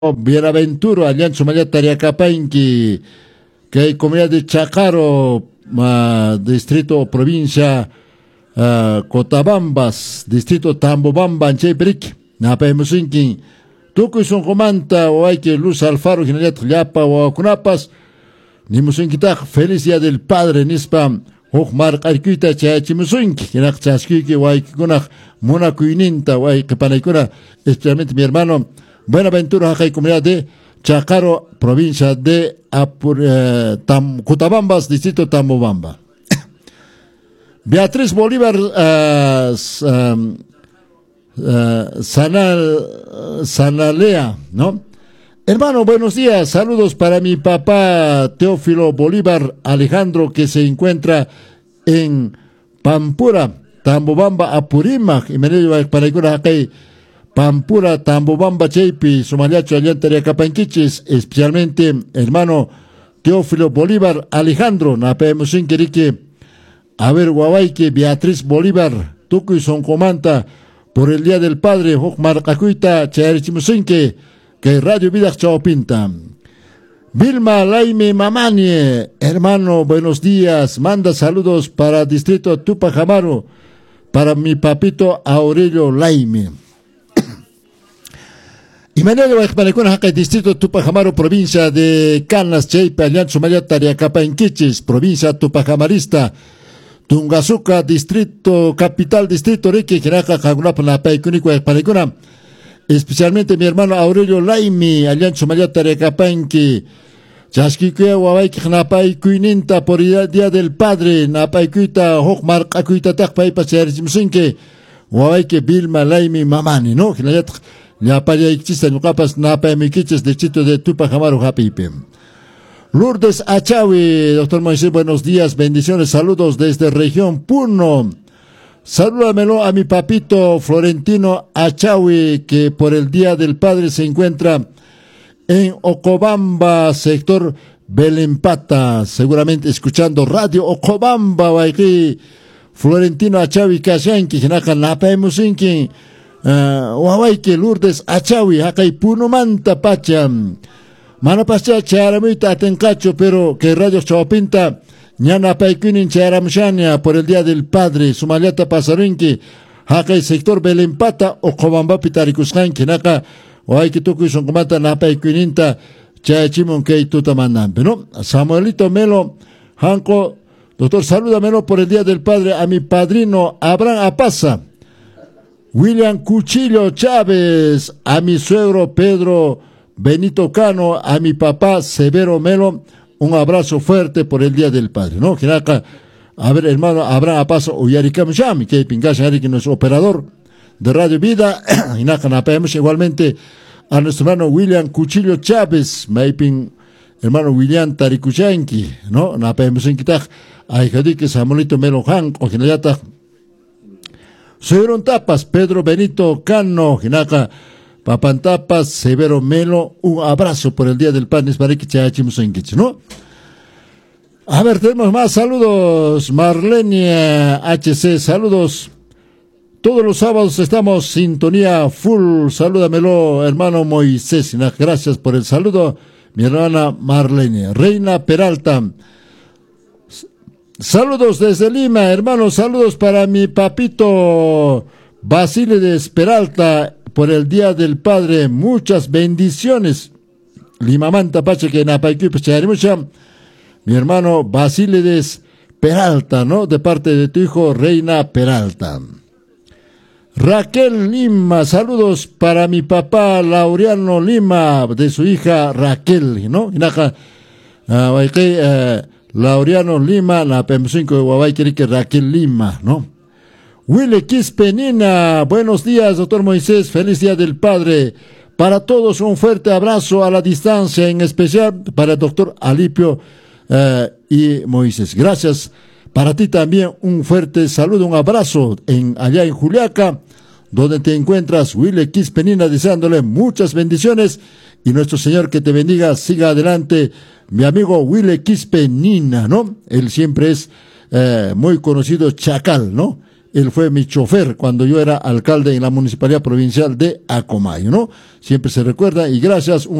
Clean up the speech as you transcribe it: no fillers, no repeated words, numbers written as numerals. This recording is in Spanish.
Bienaventuro, Alianza Maya Tariacapainqui, que hay comunidad de Chacaro, distrito, provincia, Cotabambas, distrito Tambobamba, Anchayperic, Napaemusinqui, Tucuy son comanta, o hay que Luz Alfaro, Ginayat Llapa, o Cunapas, ni Musinquitaj, feliz día del padre, Nispam, Hokmar Arquita, Chachimusinqui, Kinak Chasquiki, o hay Kunaj, Monacuininta, o hay que Panaicuna, especialmente mi hermano. Buenaventura, Jacay, comunidad de Chacaro, provincia de Cotabambas, distrito Tambobamba. Beatriz Bolívar Sanalea, ¿no? Hermano, buenos días, saludos para mi papá Teófilo Bolívar Alejandro, que se encuentra en Pampura, Tambobamba, Apurímac, y me digo para ir a Jacay, Pampura, Tambobamba, Chaypi, Somaliacho, Allantaria, Capanquiches, especialmente hermano Teófilo Bolívar Alejandro, Napemusinquerique, a ver, Guaguayque, Beatriz Bolívar, Tucuy son comanta por el Día del Padre, Hokmar Cacuita, Chayarichimusinque, que Radio Vida Chao Pinta. Vilma Laime Mamanie, hermano, buenos días, manda saludos para Distrito Tupac Amaru, para mi papito Aurelio Laime. Y mañana va a distrito Tupac Amaru, provincia de Canas, Chaype, Alianza Maya Tariacapainquiches, provincia tupacamarista, Tungazuca, distrito, capital, distrito Rique, Jiraca, Jagunapa, Paicunico, Panicuna, especialmente mi hermano Aurelio Laimi, Alianza Maya Tariacapainqui, Chasquique, Huawai, Napai, Cuininta, por el Día del Padre, Napaicuita, Hokmar, Acuita, Tacpai, Pacherimsinque, Huawai, Vilma Laimi, Mamani, ¿no? Ya para existe no capas napa miquiches de chito de Tupac Amaru Japipe. Lourdes Achawi, doctor Moisés, buenos días, bendiciones, saludos desde región Puno. Salúdamelo a mi papito Florentino Achawi, que por el Día del Padre se encuentra en Ocobamba, sector Belempata, seguramente escuchando Radio Ocobamba, aquí Florentino Achawi, Kashanki, Jinaka Napa Musinki. Wawaike Lourdes Achawi, Hakay Puno Manta Pacham. Manapacha Charamita Atencacho, pero que Radio Chawapinta, Ñana Paikunin Charamshania por el Día del Padre, Sumaliata Pasarinki, Hakay Sector Belempata, o Kobamba Pitarikuskan, Kinaka, Wawaike Tukuson Comata Napaikuninta, Chachimon Kei Tutamanampe, ¿no? Samuelito Melo, Hanko, doctor, salúdamelo por el Día del Padre a mi padrino Abraham Apasa. William Cuchillo Chávez, a mi suegro Pedro Benito Cano, a mi papá Severo Melo, un abrazo fuerte por el Día del Padre, ¿no? A ver, hermano, Abraham Apaso, Uyaricam Sham, que Pingasha Ari, que es operador de Radio Vida, y Nacanapemos igualmente a nuestro hermano William Cuchillo Chávez, Maipin, hermano William Tarikuchanki, ¿no? Napemos en Kitaj, a Hijadique Samuelito Melo Han, o Ginayata. Severo Tapas, Pedro Benito Cano, Jinaka, Papantapas, Severo Melo, un abrazo por el Día del Padre, ¿no? A ver, tenemos más saludos, Marlenia HC, saludos. Todos los sábados estamos sintonía full, salúdamelo, hermano Moisés, gracias por el saludo, mi hermana Marlenia. Reina Peralta, saludos desde Lima, hermanos, saludos para mi papito Basílides Peralta por el Día del Padre, muchas bendiciones. Lima Manta Pache que mi hermano Basílides Peralta, ¿no? De parte de tu hijo Reina Peralta. Raquel Lima, saludos para mi papá Laureano Lima, de su hija Raquel, ¿no? Laureano Lima, la PM5 de Guabay, que Raquel Lima, ¿no? Willy Quispenina, buenos días, doctor Moisés, feliz Día del Padre. Para todos un fuerte abrazo a la distancia, en especial para el doctor Alipio y Moisés. Gracias. Para ti también un fuerte saludo, un abrazo allá en Juliaca, donde te encuentras, Willy Quispenina, deseándole muchas bendiciones y nuestro Señor que te bendiga, siga adelante. Mi amigo Willy Quispenina, ¿no? Él siempre es muy conocido Chacal, ¿no? él fue mi chofer cuando yo era alcalde en la Municipalidad Provincial de Acomayo, ¿no? Siempre se recuerda y gracias.